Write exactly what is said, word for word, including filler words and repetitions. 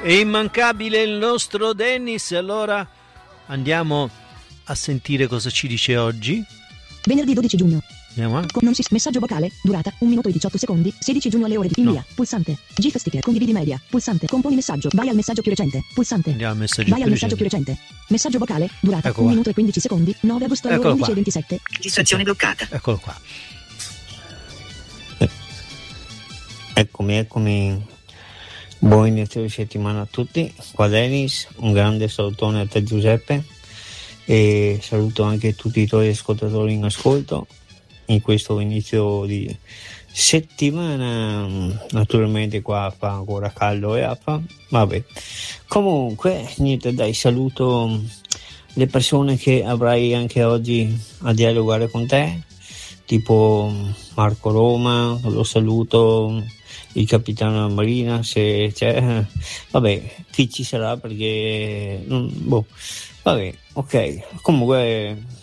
È immancabile il nostro Dennis, allora andiamo a sentire cosa ci dice oggi. Venerdì dodici giugno. Andiamo a... Non si... Messaggio vocale, durata un minuto e diciotto secondi, sedici giugno alle ore di invia, No. pulsante, GIF sticker, condividi media, pulsante, componi messaggio, vai al messaggio più recente, pulsante, Andiamo al messaggio vai più al messaggio più recente. recente, messaggio vocale, durata Ecco un qua. minuto e quindici secondi, nove agosto alle ore Eccolo undici e qua. ventisette. Registrazione bloccata. Eccolo qua. Eccomi, eccomi. Buon inizio di settimana a tutti. Qua Dennis, un grande salutone a te Giuseppe e saluto anche tutti i tuoi ascoltatori in ascolto in questo inizio di settimana. Naturalmente qua fa ancora caldo e affa, vabbè. Comunque niente, dai, saluto le persone che avrai anche oggi a dialogare con te, tipo Marco Roma, lo saluto, il capitano della Marina, se c'è, vabbè, chi ci sarà perché, boh, vabbè, ok, comunque